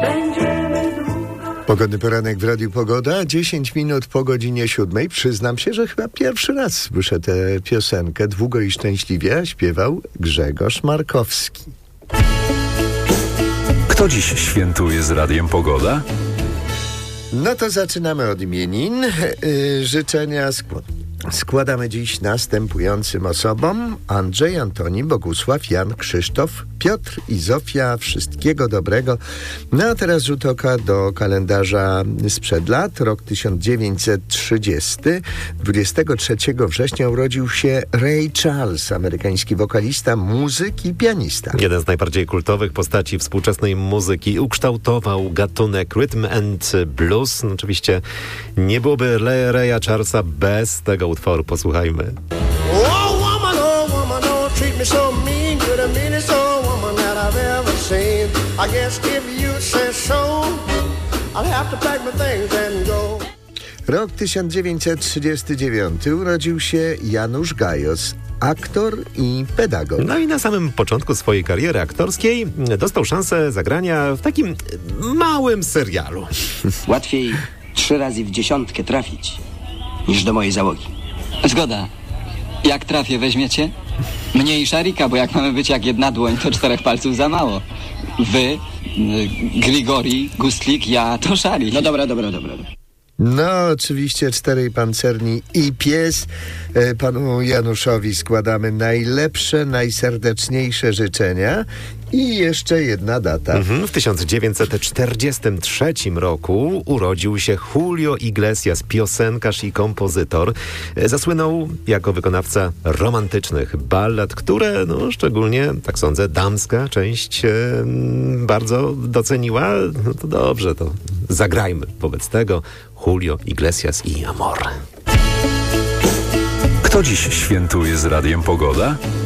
Pogodny poranek w Radiu Pogoda, 10 minut po godzinie 7. Przyznam się, że chyba pierwszy raz słyszę tę piosenkę. Długo i szczęśliwie śpiewał Grzegorz Markowski. Kto dziś świętuje z Radiem Pogoda? No to zaczynamy od imienin. Życzenia składamy dziś następującym osobom: Andrzej, Antoni, Bogusław, Jan, Krzysztof, Piotr i Zofia. Wszystkiego dobrego. No a teraz rzut oka do kalendarza sprzed lat. Rok 1930. 23 września urodził się Ray Charles, amerykański wokalista, muzyk i pianista. Jeden z najbardziej kultowych postaci współczesnej muzyki. Ukształtował gatunek rhythm and blues. No, oczywiście nie byłoby Raya Charlesa bez tego utworu. Posłuchajmy. Oh woman, don't treat me so mean. You're the meanest old woman that I've ever seen. I guess if you say so, I'll have to pack my things and go. Rok 1939. Urodził się Janusz Gajos, aktor i pedagog. No i na samym początku swojej kariery aktorskiej dostał szansę zagrania w takim małym serialu. Łatwiej 3 razy w dziesiątkę trafić, niż do mojej załogi. Zgoda. Jak trafię, weźmiecie? Mnie i Szarika, bo jak mamy być jak jedna dłoń, to 4 palców za mało. Wy, Grigori, Gustlik, ja to Szarik. No dobra. No, oczywiście 4 pancerni i pies. Panu Januszowi składamy najlepsze, najserdeczniejsze życzenia. I jeszcze jedna data. W 1943 roku urodził się Julio Iglesias, piosenkarz i kompozytor. Zasłynął jako wykonawca romantycznych ballad, które, no szczególnie, tak sądzę, damska część bardzo doceniła. No to dobrze, to zagrajmy wobec tego Julio Iglesias i Amor. Kto dziś świętuje z Radiem Pogoda?